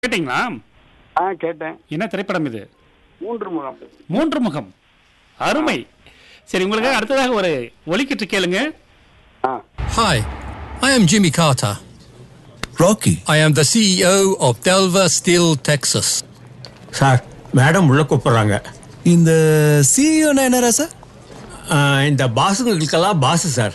கேட்டீங்களா? கேட்டேன். என்ன திரைப்படம் இது? மூன்று முகம். மூன்று முகம். அருமை. சரி, உங்களுக்கு அடுத்ததாக ஒரு ஒலிக்கிட்டு கேளுங்க. Hi, I am Jimmy Carter. Rocky. I am the CEO of Delver Steel, Texas. Sir, madam உள்ள கூப்பிடுறாங்க. இந்த சிஇஓனா என்னரா சார்? இந்த பாஸுங்களுக்கெல்லாம் pass sir.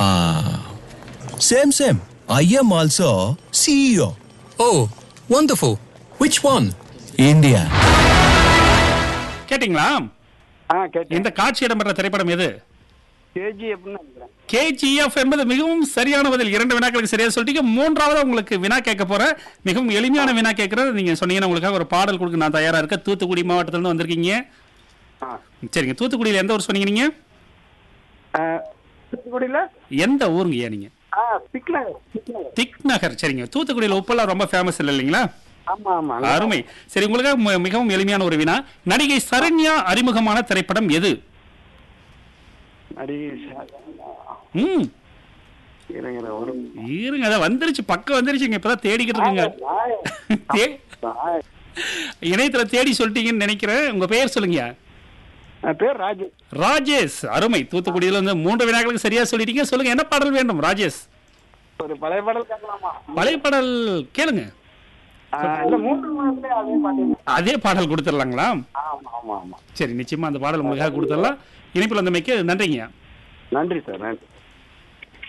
Same. I am also CEO. Oh, wonderful. Which one? India. கேட்டீங்களா? கேட்டேன். இந்த காட்சி இடம்பெற்ற திரைப்படம் எது? கேஜிஎஃப்னு நினைக்கிறேன். KGF என்பது மிகவும் சரியான பதில். 2 வினாக்களுக்கு சரியா சொல்லிட்டீங்க. மூன்றாவது உங்களுக்கு வினா கேட்க போறேன். மிகவும் எளிமையான வினா கேட்கறது. நீங்க சொன்னீங்கன்னா உங்களுக்காக ஒரு பாடல் கொடுக்க நான் தயாரா இருக்கேன். தூத்துக்குடி மாவட்டத்துல இருந்து வந்திருக்கீங்க. சரிங்க, தூத்துக்குடியில எந்த ஊர் சொன்னீங்க நீங்க? தூத்துக்குடியில எந்த ஊருங்கய்யா நீங்க? திக்நகர். சரிங்க, தூத்துக்குடியில உப்பெல்லாம் ரொம்ப ஃபேமஸ் இல்லைங்களா? ஆமா. அருமை. சரி, உங்களுக்காக மிகவும் எளிமையான ஒரு வினா. நடிகை சரண்யா அறிமுகமான திரைப்படம் எது? இருங்க, அதான் வந்துருச்சு, பக்கம் வந்துருச்சுங்க. இப்பதான் தேடிக்கிட்டு இருக்குங்க. இணையத்துல தேடி சொல்லிட்டீங்கன்னு நினைக்கிறேன். உங்க பெயர் சொல்லுங்க. பேர் ராஜேஷ். அருமை. தூத்துக்குடியில வந்து 3 வினாக்களுக்கு சரியா சொல்லிட்டீங்க. சொல்லுங்க, என்ன பாடல் வேண்டும் ராஜேஷ்? ஒரு பழைய பாடல் கேட்கலாமா? பழைய பாடல் கேளுங்க. அதே பாடல் கொடுத்துடலாங்களா? ஆமா. சரி, நிச்சயமா அந்த பாடல் உங்களுக்காக கொடுத்துடலாம். இணைப்பில் வந்தமைக்கு நன்றிங்க. நன்றி சார், நன்றி.